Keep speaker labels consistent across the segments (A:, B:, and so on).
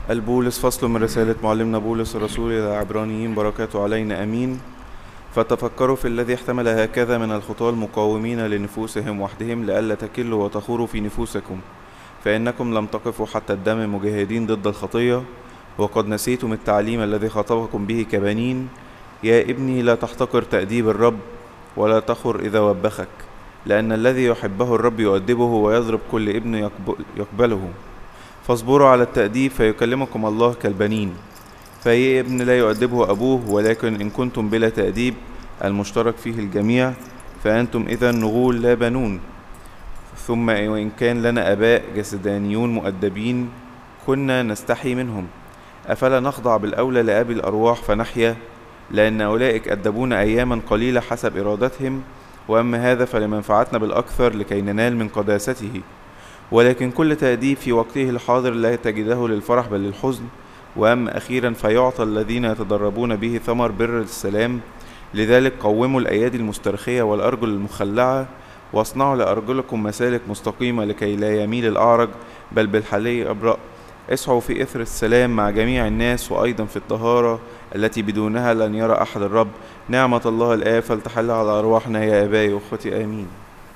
A: البولس فصل من رسالة معلمنا بولس الرسول إلى عبرانيين بركاته علينا أمين. فتفكروا في الذي احتمل هكذا من الخطاة المقاومين لنفوسهم وحدهم لئلا تكلوا وتخوروا في نفوسكم، فإنكم لم تقفوا حتى الدم مجاهدين ضد الخطية، وقد نسيتم التعليم الذي خاطبكم به كبنين. يا ابني لا تحتقر تأديب الرب ولا تخر إذا وبخك، لأن الذي يحبه الرب يؤدبه ويضرب كل ابن يقبله. فاصبروا على التأديب فيكلمكم الله كالبنين. فأي ابن لا يؤدبه أبوه، ولكن إن كنتم بلا تأديب المشترك فيه الجميع فأنتم إذا نغول لا بنون. ثم وإن كان لنا آباء جسدانيون مؤدبين كنا نستحي منهم، أفلا نخضع بالأولى لأبي الأرواح فنحيا؟ لأن أولئك أدبونا أياما قليلة حسب إرادتهم، وأما هذا فلمنفعتنا بالأكثر لكي ننال من قداسته. ولكن كل تأديب في وقته الحاضر لا تجده للفرح بل للحزن، وأما أخيرا فيعطى الذين يتدربون به ثمر بر السلام. لذلك قوموا الأيادي المسترخية والأرجل المخلعة، واصنعوا لأرجلكم مسالك مستقيمة لكي لا يميل الأعرج بل بالحلي أبرأ. اسعوا في إثر السلام مع جميع الناس، وأيضا في الطهارة التي بدونها لن يرى أحد الرب. نعمة الله الآب فلتحل على أرواحنا يا آبائي وأخوتي آمين.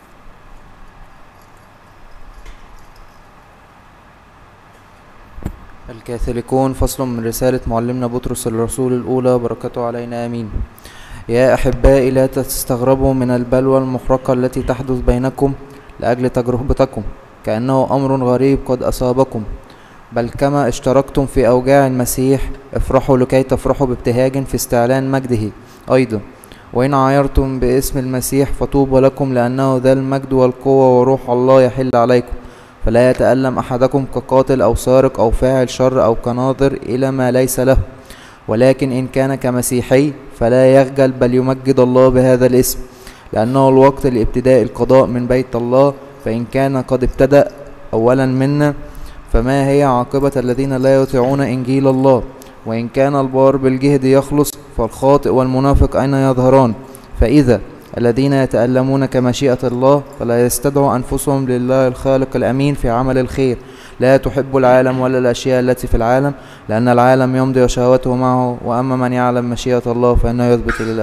B: الكاثوليكون فصل من رسالة معلمنا بطرس الرسول الأولى بركاته علينا آمين. يا أحبائي لا تستغربوا من البلوى المحرقة التي تحدث بينكم لأجل تجربتكم كأنه أمر غريب قد أصابكم، بل كما اشتركتم في أوجاع المسيح افرحوا لكي تفرحوا بابتهاج في استعلان مجده أيضا. وإن عايرتم باسم المسيح فطوبى لكم، لأنه ذا المجد والقوة وروح الله يحل عليكم. فلا يتألم أحدكم كقاتل أو سارق أو فاعل شر أو كناظر إلى ما ليس له، ولكن إن كان كمسيحي فلا يخجل بل يمجد الله بهذا الاسم، لأنه الوقت لابتداء القضاء من بيت الله. فإن كان قد ابتدأ أولا منا فما هي عاقبة الذين لا يطيعون إنجيل الله؟ وإن كان البار بالجهد يخلص فالخاطئ والمنافق أين يظهران؟ فإذا الذين يتألمون كمشيئة الله فلا يستدعوا أنفسهم لله الخالق الأمين في عمل الخير. لا تحب العالم ولا الأشياء التي في العالم، لأن العالم يمضي وشهوته معه، وأما من يعلم مشيئة الله فإنه يثبت للأبد.